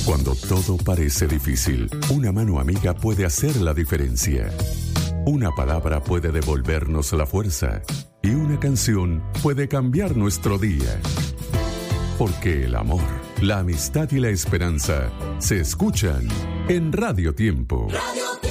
Cuando todo parece difícil, una mano amiga puede hacer la diferencia. Una palabra puede devolvernos la fuerza y una canción puede cambiar nuestro día. Porque el amor, la amistad y la esperanza se escuchan en Radio Tiempo. Radio Tiempo.